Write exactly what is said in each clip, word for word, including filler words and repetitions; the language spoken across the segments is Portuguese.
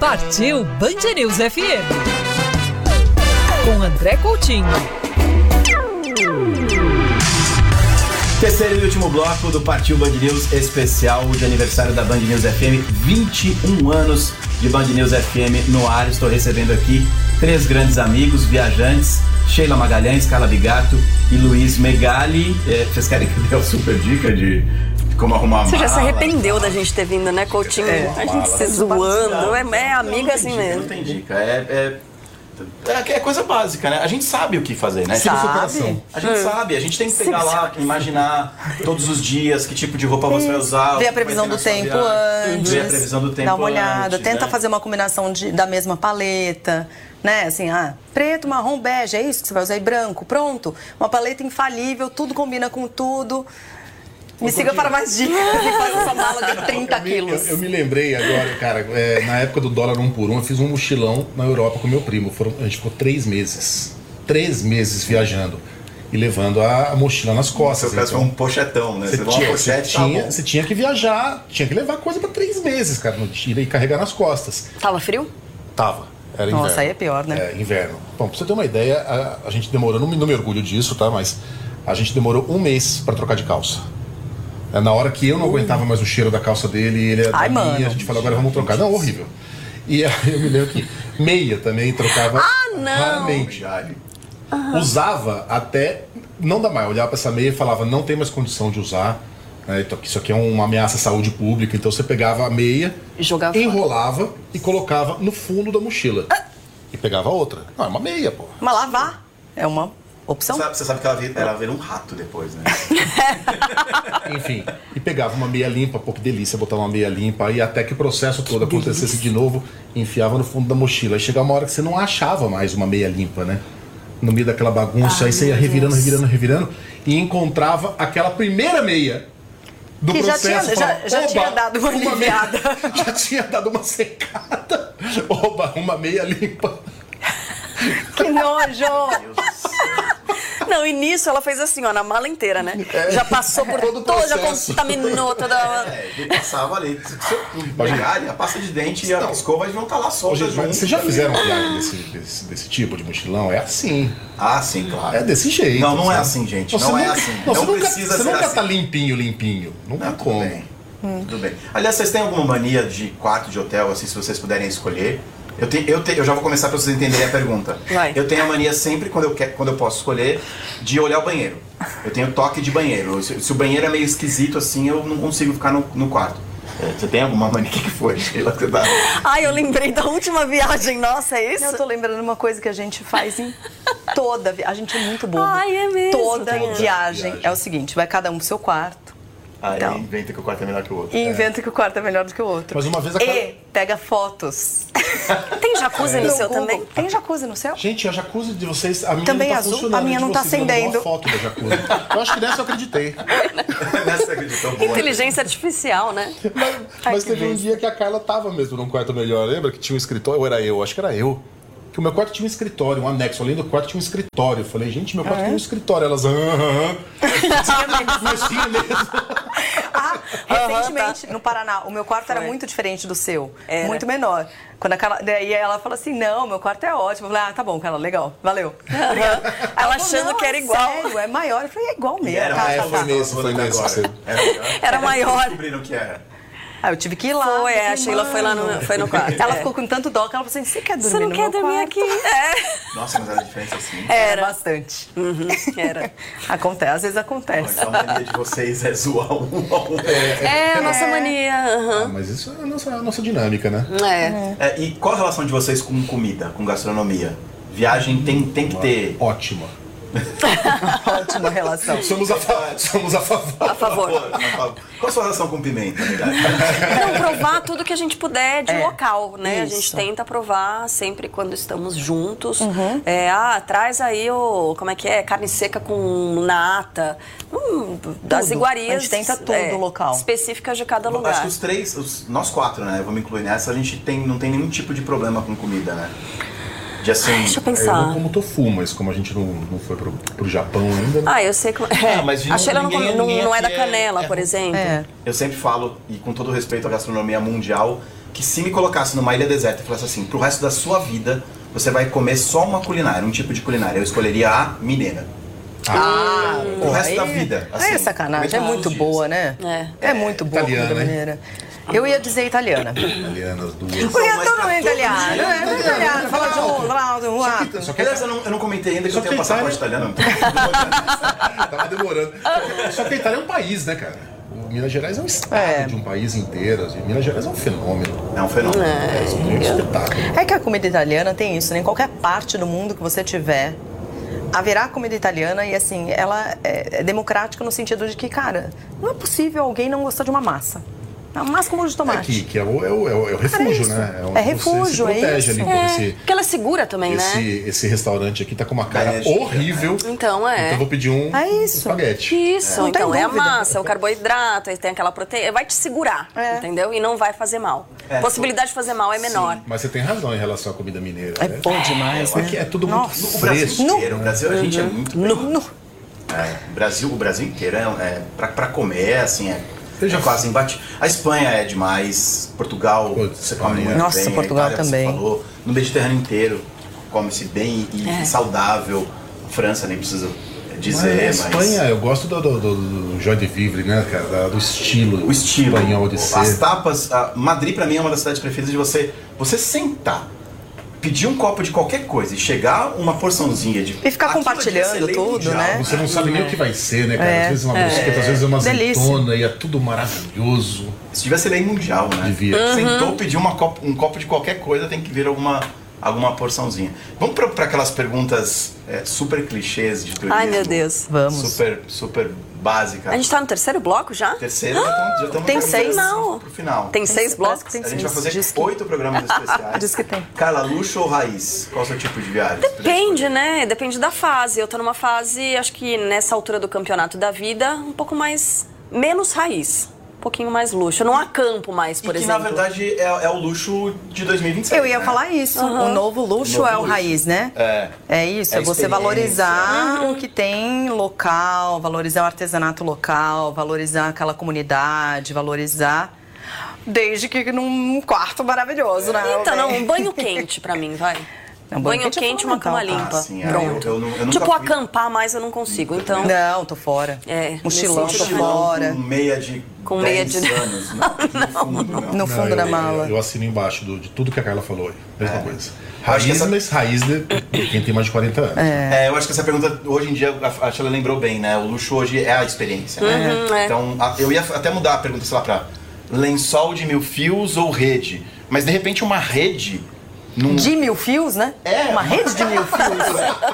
Partiu Band News F M. Com André Coutinho. Terceiro e último bloco do Partiu Band News especial de aniversário da Band News F M. vinte e um anos de Band News F M no ar. Estou recebendo aqui três grandes amigos, viajantes: Sheila Magalhães, Carla Bigato e Luiz Megali. É, vocês querem que dê uma super dica de como arrumar a mala? Você já se arrependeu da gente ter vindo, né, Coutinho? É, a gente mala, se zoando. É, é amiga assim dica, mesmo. Não tem dica. É, é, é, é coisa básica, né? A gente sabe o que fazer, né? Sabe? A gente hum. sabe. A gente tem que pegar lá, imaginar todos os dias que tipo de roupa você vai usar. Ver a previsão do tempo antes. Ver a previsão do tempo Dá uma olhada. antes, Tenta né? fazer uma combinação de, da mesma paleta. Né, assim, ah, preto, marrom, bege, é isso que você vai usar, e branco, pronto. Uma paleta infalível, tudo combina com tudo. Me siga para mais dicas e faz essa mala de trinta quilos. Eu, eu me lembrei agora, cara, é, na época do dólar um por um, eu fiz um mochilão na Europa com meu primo. Foram, a gente ficou três meses. Três meses viajando e levando a, a mochila nas costas. Seu caso foi um pochetão, né? Você, você, tinha, uma pochete, você, tá tinha, bom. você tinha que viajar, tinha que levar coisa para três meses, cara, no tira e carregar nas costas. Tava frio? Tava. Era Nossa, inverno. aí é pior, né? É, inverno. Bom, pra você ter uma ideia, a, a gente demorou, não me, não me orgulho disso, tá? Mas a gente demorou um mês pra trocar de calça. É, na hora que eu não uh. aguentava mais o cheiro da calça dele, ele era Ai, da minha, mano. a gente falou, agora vamos trocar. Não, horrível. E aí eu me lembro que meia também trocava ah, não. raramente. Uhum. Usava até, não dá mais, eu olhava pra essa meia e falava, não tem mais condição de usar. É, então, isso aqui é uma ameaça à saúde pública. Então você pegava a meia, jogava enrolava fora. E colocava no fundo da mochila. Ah. E pegava outra. Não, é uma meia, pô. Mas lavar é uma opção. Você sabe, você sabe que ela vira, ela vira um rato depois, né? Enfim, e pegava uma meia limpa, pô, que delícia botar uma meia limpa. E até que o processo todo acontecesse de novo, enfiava no fundo da mochila. Aí chegava uma hora que você não achava mais uma meia limpa, né? No meio daquela bagunça. Ai, aí você ia revirando, Deus. revirando, revirando. E encontrava aquela primeira meia. Do que processo, já, tinha, fala, já, já tinha dado uma aliviada. Já tinha dado uma secada. Oba, uma meia limpa. Que nojo! Não, e nisso ela fez assim, ó, na mala inteira, né? É, já passou por todo, todo já contaminou toda... É, ele passava ali. Se eu pegar, a pasta de dente e a escova vão estar lá soltas juntos. juntos. Vocês já fizeram uma viagem desse, desse, desse tipo de mochilão? É assim. Ah, sim, claro. É desse jeito. Não, não sabe? é assim, gente. Não, Não, não é nunca, assim. Não, Não, você nunca, precisa você ser nunca assim. tá limpinho, limpinho. Não tem como. Tudo bem. Hum. Tudo bem. Aliás, vocês têm alguma mania de quarto de hotel, assim, se vocês puderem escolher? Eu, tenho, eu, tenho, eu já vou começar para vocês entenderem a pergunta. Vai. Eu tenho a mania sempre, quando eu, quer, quando eu posso escolher, de olhar o banheiro. Eu tenho toque de banheiro. Se, se o banheiro é meio esquisito, assim, eu não consigo ficar no, no quarto. Você tem alguma mania? O que, que foi, Sheila? Ai, eu lembrei da última viagem. Nossa, é isso? Eu tô lembrando uma coisa que a gente faz em toda viagem. A gente é muito bobo. Ai, é mesmo. Toda Tem viagem. viagem é o seguinte, vai cada um pro seu quarto. Aí Então. inventa que o quarto é melhor que o outro. E inventa que o quarto é melhor do que o outro. Mas uma vez a E pega fotos. Tem jacuzzi no No seu Google. também? Tem jacuzzi no seu? Gente, a jacuzzi de vocês, a minha Também não tá azul, funcionando. a minha de não tá vocês, eu mandei acendendo. uma foto da jacuzzi. Eu acho que nessa eu acreditei. Nessa você acreditou boa. Inteligência artificial, né? Mas, Ai, mas que teve um besta. dia que a Carla tava mesmo num quarto melhor. Lembra que tinha um escritório? Ou era eu? Acho que era eu. Que o meu quarto tinha um escritório, um anexo. Além do quarto tinha um escritório. Eu falei, gente, meu quarto Ah, é? tem um escritório. Elas, aham. Mas tinha mesmo. Ah, recentemente, no Paraná, o meu quarto era Foi. muito diferente do seu. Era. Muito menor. Quando a Carla, daí ela falou assim, não, meu quarto é ótimo. Eu falei, ah, tá bom, Carla, legal, valeu. Obrigada. Ela falou, achando não, que era é igual. Sério, é maior. Eu falei, é igual mesmo. Era, tá, é, tá, foi tá. nesse, foi nesse. Agora. Era melhor. Era maior. Descobriram que era. Ah, eu tive que ir lá. Foi, eu a falei, Sheila foi lá no, mano. foi no quarto. Ela é. ficou com tanto dó que ela falou assim, você quer dormir Você não no quer meu dormir quarto? aqui? É. Nossa, mas era diferente assim. Era. Bastante. Uhum, era. Acontece, às vezes acontece. Então a mania de vocês é zoar um ao um. É, a nossa mania. Ah, Uhum. mas isso é a nossa, a nossa dinâmica, né? É. É, e qual a relação de vocês com comida, com gastronomia? Viagem tem, tem que ter... Ótima. Ótima relação. Somos a, fa somos a favor. A favor. Qual a sua relação com pimenta, verdade? Não, provar tudo que a gente puder de É, local, né? isso. A gente tenta provar sempre quando estamos juntos. Uhum. É, ah, traz aí o, como é que é? Carne seca com nata. Hum, das Tudo. iguarias. A gente tenta tudo local. Específicas de cada lugar. Acho que os três, os, nós quatro, né? Vamos incluir nessa, a gente tem, não tem nenhum tipo de problema com comida, né? De assim... Deixa eu Eu pensar. não como tofu, mas como a gente não, não foi pro, pro Japão ainda... Ah, eu sei como... É. Ah, mas a Sheila não, ninguém- não, ninguém não é da aqui é- canela, é- por exemplo. É. Eu sempre falo, e com todo respeito à gastronomia mundial, que que se me colocasse numa ilha deserta e falasse assim, pro resto da sua vida, você vai comer só uma culinária, um tipo de culinária. Eu escolheria a mineira. Ah, O resto aí, da vida. Aí é assim, sacanagem, é todos muito os boa, dias. né? É, é muito boa a Italiana, comida né? mineira. Eu ia dizer italiana. Italiana, as duas. Porque mas todo pra mundo é todo italiano, mundo, é, é italiano, fala de um, lá, de um Só lado. que, só que Aliás, eu não, eu não comentei ainda que Só eu tenho que passaporte Itália- italiano. tava demorando. Só que, só que a Itália é um país, né, cara? O Minas Gerais é um estado É. de um país inteiro. Assim. Minas Gerais é um fenômeno. É um fenômeno. É um espetáculo. É que a comida italiana tem isso, né? Em qualquer parte do mundo que você tiver, haverá comida italiana e, assim, ela é, é democrática no sentido de que, cara, não é possível alguém não gostar de uma massa. Uma massa com molho de É tomate. que, que é, o, é, o, é o- é o refúgio, isso. né? onde É você refúgio, se é protege isso. ali. É, Esse, porque ela é segura também, esse, né? esse restaurante aqui tá com uma cara É, gente, horrível. Então, é. Então eu vou pedir um É isso. espaguete. Isso, Não tem então é a dúvida. massa, é o carboidrato, aí tem aquela proteína, vai te segurar, É. entendeu? E não vai fazer mal. É, Possibilidade de fazer mal é menor. Mas você tem razão em relação à comida mineira. É né? bom demais, Aqui né? é tudo Nossa. muito O Brasil fresco. inteiro, o Brasil, a gente é muito bem. No- É, o Brasil, o Brasil inteiro é, é pra, pra comer, assim, é, Eu já é quase embate. A Espanha é demais, Portugal Putz, você come Espanha. muito Nossa, bem, Portugal a Itália, você também. falou, no Mediterrâneo inteiro come-se bem e, É. e saudável. França nem preciso Mas dizer, a mas, Espanha, eu gosto do, do, do, do joie de vivre, né, cara? Da- do estilo, o estilo, espanhol de as ser. tapas, a Madrid pra mim é uma das cidades preferidas de você, você sentar, pedir um copo de qualquer coisa e chegar uma porçãozinha de E ficar aquilo compartilhando devia ser lei tudo, mundial. né? Você não sabe nem o que vai ser, né, cara? É. Às vezes é uma brusqueta, às vezes é uma Delícia. azeitona e é tudo maravilhoso. Isso devia ser lei mundial, né? Devia. Sentou, pediu uma copo, um copo de qualquer coisa, tem que vir alguma, alguma porçãozinha. Vamos para aquelas perguntas é, super clichês de turismo. Ai, meu Deus. Vamos. Super, super básicas. A gente tá no terceiro bloco já? Terceiro, já estamos já estamos Tem caminhando seis. Não. pro final. Tem seis parece blocos? que tem A gente vai fazer Diz que- oito programas especiais. Diz que tem. Carla, luxo ou raiz? Qual é o seu tipo de viagem? Depende, né? Depende da fase. Eu tô numa fase, acho que nessa altura do campeonato da vida, um pouco mais... menos raiz. Um pouquinho mais luxo. Eu não acampo mais, por e que, exemplo. na verdade, é, é o luxo de dois mil e vinte e seis. Eu ia né? falar isso. O novo luxo O novo é o luxo. raiz, né? É. É isso, É é você experiência. valorizar o que tem local, valorizar o artesanato local, valorizar aquela comunidade, valorizar. Desde que num quarto maravilhoso, né? Então, não, bem? um banho quente pra mim, vai. Não, banho banho quente é quente e uma cama fundamental. limpa. Ah, sim, é. Pronto. Eu- eu não- eu nunca tipo, fui. acampar mais eu não consigo, então... Não, tô fora. É, Mochilão, nesse tô sentido, fora. Com meia de Com dez meia de- anos. Não, no fundo, não. No fundo Não, da eu, mala. Eu, eu assino embaixo do- de tudo que a Carla falou aí. Mesma É. coisa. Eu acho que Raiz, essa- mas raiz de, de quem tem mais de quarenta anos. É, eu acho que essa pergunta, hoje em dia, a- acho que ela lembrou bem, né? O luxo hoje é a experiência, né? Uhum, é. Então, a- eu ia até mudar a pergunta, sei lá, pra lençol de mil fios ou rede. Mas, de repente, uma rede... Num, De mil fios, né? É. Uma rede de mil fios.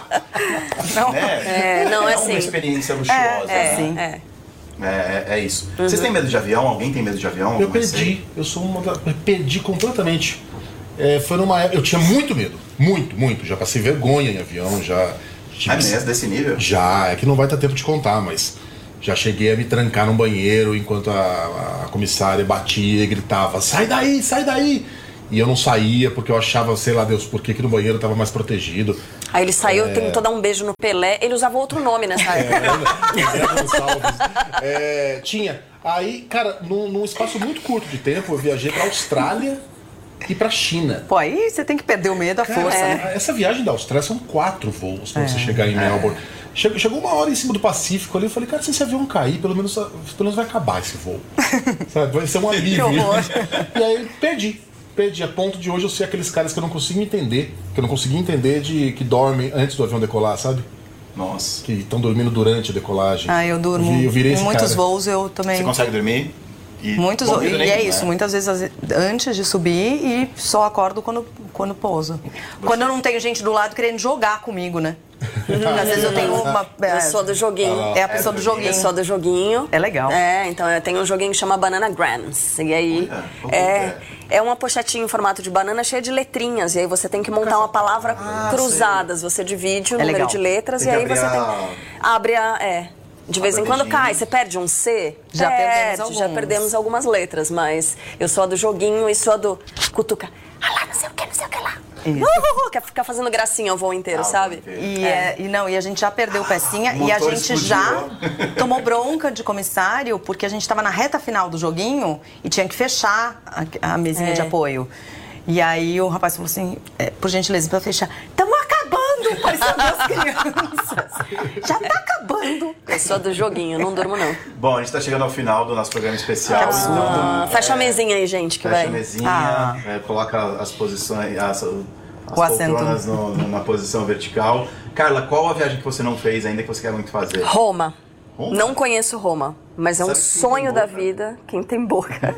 Não. né? É, não, é uma assim. experiência luxuosa, É, né? sim. é. É, é, é isso. Vocês têm medo de avião? Alguém tem medo de avião? Eu Alguma perdi. série? Eu sou uma da, eu perdi completamente. É, foi numa época. Eu tinha muito medo. Muito, muito. Já passei vergonha em avião, já. tive- É mesmo, desse nível? Já, é que não vai ter tempo de contar, mas já cheguei a me trancar num banheiro enquanto a, a comissária batia e gritava: sai daí, sai daí! E eu não saía porque eu achava, sei lá Deus, por que que no banheiro eu tava mais protegido. Aí ele saiu, tentou dar um beijo no Pelé. Ele usava outro nome nessa época. Zé Gonçalves. É, tinha. Aí, cara, num, num espaço muito curto de tempo, eu viajei pra Austrália e pra China. Pô, aí você tem que perder o medo, a Cara, força, é. né? essa viagem da Austrália são quatro voos pra você chegar em Melbourne. Chegou, chegou uma hora em cima do Pacífico ali, eu falei, cara, se esse avião cair, pelo menos, pelo menos vai acabar esse voo. Sabe? Vai ser um alívio. Que horror. E aí perdi. Perdi. A ponto de hoje eu ser aqueles caras que eu não consigo entender, que eu não consegui entender de que dormem antes do avião decolar, sabe? Nossa. Que estão dormindo durante a decolagem. Ah, eu durmo. vi- eu virei Em esse muitos cara. voos eu também. Você consegue dormir? E Muitos, bom e medo é nenhum, isso, né? muitas vezes às ve- antes de subir e só acordo quando, quando pouso. Quando eu não tenho gente do lado querendo jogar comigo, né? Às vezes eu tenho uma. Eu sou do joguinho. É a pessoa do joguinho. Eu sou do joguinho. É legal. É, então eu tenho um joguinho que chama Banana Grams. E aí Olha, como é, que é uma pochetinha em formato de banana cheia de letrinhas. E aí você tem que montar uma palavra Ah, cruzadas. Você divide o É número legal. de letras Tem e que aí você abrir tem. Abre a. É. De vez A em quando bandejinha. cai, você perde um C? Já Perde, perdemos já alguns. perdemos algumas letras, mas eu sou a do joguinho e sou a do cutuca. Ah lá, não sei o que, não sei o que lá. Isso. Uh, quer ficar fazendo gracinha o voo inteiro, Ah, o sabe? voo inteiro. E, é, e não, e a gente já perdeu o pecinha o e a motor gente explodiu. já tomou bronca de comissário porque a gente tava na reta final do joguinho e tinha que fechar a, a mesinha É. de apoio. E aí o rapaz falou assim, é, por gentileza, pra fechar, estamos acabando, parecia duas crianças. Já tá acabando. Eu sou do joguinho, não durmo não. Bom, a gente tá chegando ao final do nosso programa especial. Então, Ah, fecha a mesinha aí, gente, que fecha vai. a mesinha, Ah. é, coloca as posições, as, as O assento. poltronas no- no- na posição vertical. Carla, qual a viagem que você não fez ainda que você quer muito fazer? Roma. Roma? Não conheço Roma, mas é um Sabe quem tem sonho da boca? vida. Quem tem boca.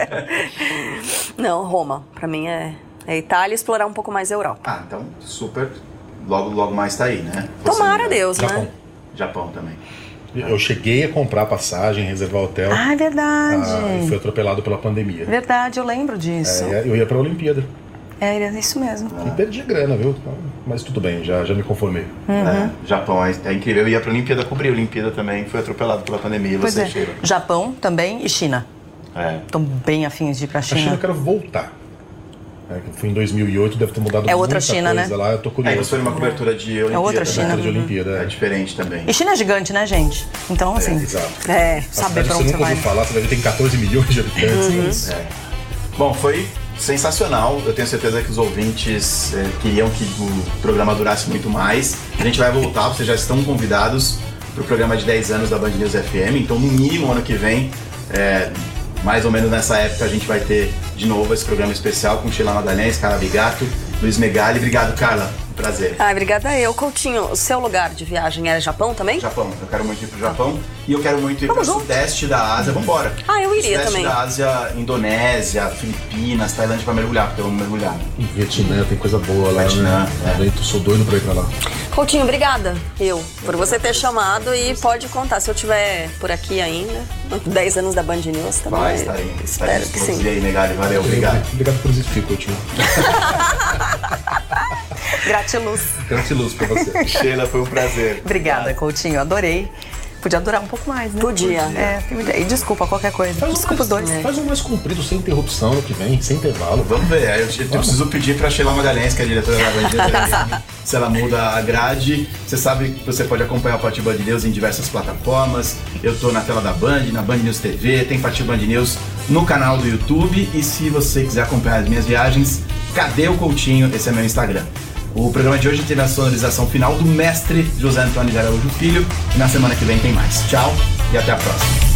Não, Roma. Pra mim é, é Itália e explorar um pouco mais a Europa. Ah, então super. Logo, logo mais tá aí, né? Tomara Você- Deus, Japão. né? Japão também. Eu cheguei a comprar passagem, reservar hotel. Ah, é verdade. ah, e fui atropelado pela pandemia. Verdade, eu lembro disso. É, eu ia pra Olimpíada. É, é isso mesmo. E perdi grana, viu? Mas tudo bem, já, já me conformei. É, Japão é, é incrível. Eu ia pra Olimpíada, cobri a Olimpíada também, fui atropelado pela pandemia. E Pois você, é. Sheila? Japão também e China. É. Tô bem afins de ir pra A China China. eu quero voltar. É, que eu fui em dois mil e oito, deve ter mudado É outra muita China, coisa né? lá. Eu tô Aí curioso. você foi numa cobertura de Olimpíada. outra né? China. Cobertura de Olimpíada. É É, diferente também. E China é gigante, né, gente? Então, assim, exato. É, A saber cidade pra você onde você nunca vai. ouviu falar, você vai ver que tem catorze milhões de habitantes. né? É. Bom, foi sensacional. Eu tenho certeza que os ouvintes eh, queriam que o programa durasse muito mais. A gente vai voltar, vocês já estão convidados para o programa de dez anos da Band News F M. Então, no mínimo, ano que vem, eh, mais ou menos nessa época, a gente vai ter de novo esse programa especial com Sheila Magalhães, Carla Bigato, Luiz Megali. Obrigado, Carla. Um prazer. Ah, obrigada eu. Coutinho, o seu lugar de viagem era Japão também? Japão, eu quero muito ir pro Japão e eu quero muito ir pro Vamos junto. sudeste da Ásia. Vambora! Ah, eu iria sudeste também. da Ásia, Indonésia, Filipinas, Tailândia pra mergulhar, porque eu amo mergulhar. E Vietnã, tem coisa boa lá, Vietnã, né? é. Eu tô- sou doido pra ir pra lá. Coutinho, obrigada. Eu, por você ter chamado e pode contar. Se eu tiver por aqui ainda, dez anos da Band News também. Vai, está aí. Espero que sim. E aí, Megali, valeu, obrigado. Obrigado por existir, Coutinho. gratiluz. Gratiluz pra você. Sheila, foi um prazer. Obrigada, Coutinho. Adorei. Podia durar um pouco mais, né? Podia. É, e desculpa qualquer coisa. Faz um Desculpa os mais- dois. Faz um mais comprido, sem interrupção no que vem, sem intervalo. Vamos ver, aí eu, eu preciso pedir pra Sheila Magalhães, que é a diretora da Band News, se ela muda a grade. Você sabe que você pode acompanhar o Pati Band News em diversas plataformas. Eu tô na tela da Band, na Band News T V, tem Pati Band News no canal do YouTube. E se você quiser acompanhar as minhas viagens, Cadê o Coutinho? Esse é meu Instagram. O programa de hoje teve a sonorização final do mestre José Antônio de Araújo Filho. E na semana que vem tem mais. Tchau e até a próxima.